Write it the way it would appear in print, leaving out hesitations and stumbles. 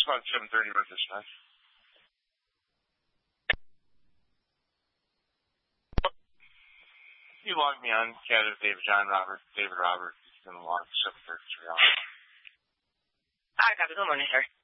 about 7:30 Memphis time. You log me on, Canada, David Roberts. He's going to log 7:33 hours. Hi, Captain. Good morning, sir.